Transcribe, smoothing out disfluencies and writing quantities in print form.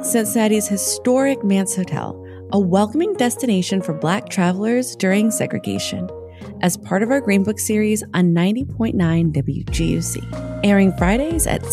Cincinnati's historic Mance Hotel, a welcoming destination for Black travelers during segregation, as part of our Green Book series on 90.9 WGUC, airing Fridays at